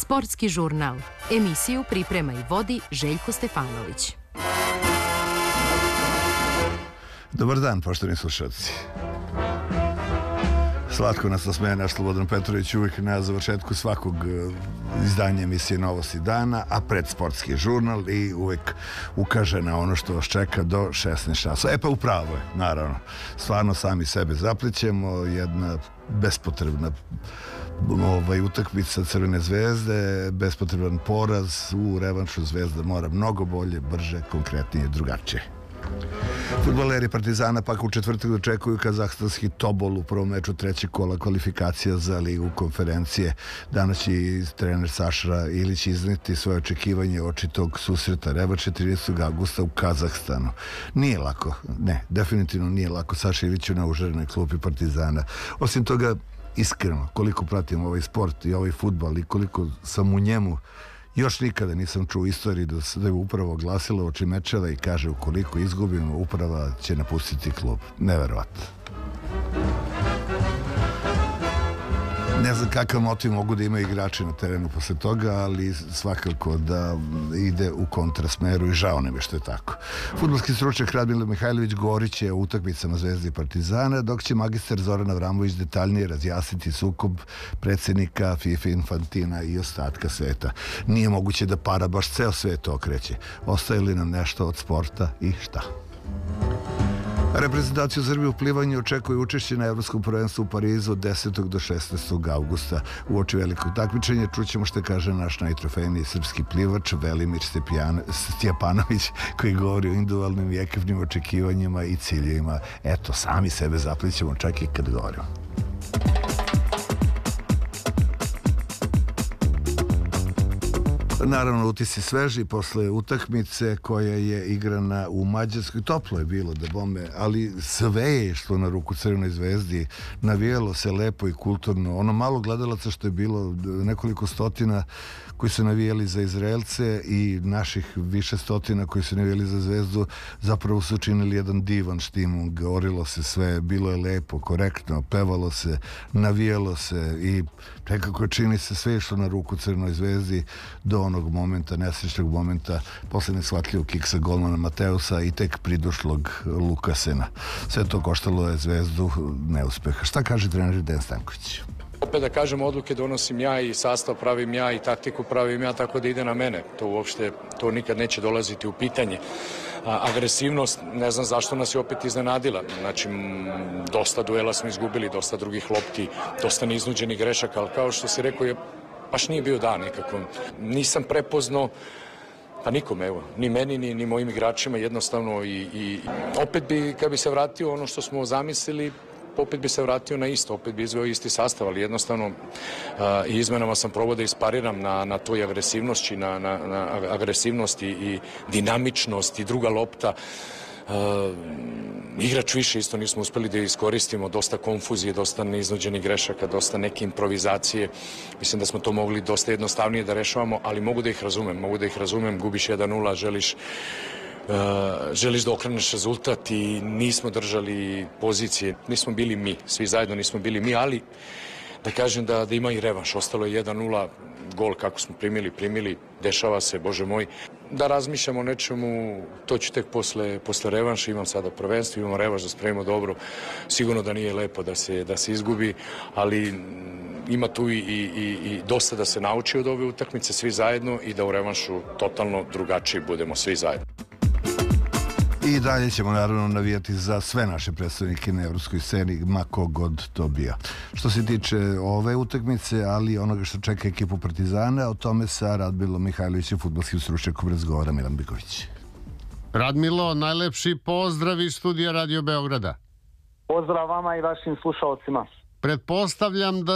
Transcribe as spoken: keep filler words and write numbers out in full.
Sportski žurnal. Emisiju priprema i vodi Željko Stefanović. Dobar dan, poštovani slušalci. Slatko nas nasmeje naš Slobodan Petrović uvijek na završetku svakog izdanja emisije Novosti dana, a pred Sportski žurnal i uvijek ukaže na ono što vas čeka do šesnaest časova. E pa upravo je, naravno. Stvarno sami sebe zaplićemo, jedna bespotrebna ovaj, utakmica Crvene zvezde, bespotreban poraz u revanšu. Zvezda mora mnogo bolje, brže, konkretnije, drugačije. Fudbaleri Partizana pak u četvrtak dočekuju kazahstanski Tobol u prvom meču trećeg kola kvalifikacija za Ligu konferencije. Danas će trener Saša Ilić izneti svoje očekivanje oči tog susreta. Revanš je tridesetog avgusta u Kazahstanu. Nije lako, ne, definitivno nije lako Saša Iliću na užarenoj klupi Partizana. Osim toga, iskreno, koliko pratim ovaj sport i ovaj fudbal i koliko sam u njemu, još nikada nisam čuo u istoriji da je upravo glasilo oči mečeva i kaže ukoliko izgubimo, uprava će napustiti klub. Neverovatno. Ne znam kakav motiv mogu da imaju igrači na terenu posle toga, ali svakako da ide u kontrasmeru i žao nam je što je tako. Fudbalski stručnjak Radmilo Mihajlović govorit će o utakmicama Zvezde i Partizana, dok će magistar Zoran Avramović detaljnije razjasniti sukob predsjednika FIFA Infantina i ostatka sveta. Nije moguće da para baš ceo svet okreće. Ostaje li nam nešto od sporta i šta? Reprezentaciju Srbije u plivanju očekuje učešće na Evropskom prvenstvu u Parizu od desetog do šesnaestog avgusta. U oči velikog takmičenja čućemo što kaže naš najtrofejniji srpski plivač Velimir Stjepanović, koji govori o individualnim i ekipnim očekivanjima i ciljevima. Eto, sami sebe zaplićemo čak i kad govorimo. Naravno, utisci sveži posle utakmice koja je igrana u Mađarskoj. Toplo je bilo da bome, ali sve je što na ruku Crvenoj zvezdi. Navijalo se lepo i kulturno. Ono malo gledalaca što je bilo, nekoliko stotina koji su navijali za Izraelce i naših više stotina koji su navijali za Zvezdu, zapravo su učinili jedan divan štimung. Govorilo se sve, bilo je lepo, korektno, pevalo se, navijalo se i nekako čini se sve što na ruku Crvenoj zvezdi do onog momenta, nesrećnog momenta, posle neshvatljivog kiksa golmana Mateusa i tek pridošlog Lukasena. Sve to koštalo je Zvezdu neuspeha. Šta kaže trener Dejan Stanković? Opet da kažem, odluke donosim ja i sastav pravim ja i taktiku pravim ja, tako da ide na mene. To uopšte, to nikad neće dolaziti u pitanje. A, agresivnost, ne znam zašto nas je opet iznenadila. Znači, m, dosta duela smo izgubili, dosta drugih lopti, dosta neiznuđenih grešaka, ali kao što si rekao, je, baš nije bio dan nekako. Nisam prepoznao, pa nikome, evo, ni meni, ni, ni mojim igračima, jednostavno i, i opet bi, kad bi se vratio ono što smo zamislili, opet bi se vratio na isto, opet bi izveo isti sastav, ali jednostavno uh, izmenama sam probao da ispariram na, na toj agresivnosti, na, na, na agresivnosti i dinamičnost i druga lopta. Uh, igrač više isto nismo uspeli da iskoristimo, dosta konfuzije, dosta neiznuđenih grešaka, dosta neke improvizacije. Mislim da smo to mogli dosta jednostavnije da rešavamo, ali mogu da ih razumem, mogu da ih razumem, gubiš jedan nula, želiš Uh, želiš da okreneš rezultat i nismo držali pozicije, nismo bili mi, svi zajedno nismo bili mi, ali da kažem da, da ima i revanš, ostalo je jedan nula, gol kako smo primili, primili, dešava se, Bože moj. Da razmišljamo o nečemu, to ću tek posle, posle revanša, imam sada prvenstvo, imamo revanš da spremimo dobro, sigurno da nije lepo da se, da se izgubi, ali ima tu i, i, i dosta da se nauči od ove utakmice svi zajedno i da u revanšu totalno drugačiji budemo svi zajedno. I dalje ćemo naravno navijati za sve naše predstavnike na evropskoj sceni, ma kogod to bio. Što se tiče ove utakmice, ali onoga što čeka ekipu Partizana, o tome sa Radmilom Mihajlovićem, fudbalskim stručnjakom, razgovara Milan Biković. Radmilo, najlepši pozdrav iz studija Radio Beograda. Pozdrav vama i vašim slušalcima. Pretpostavljam da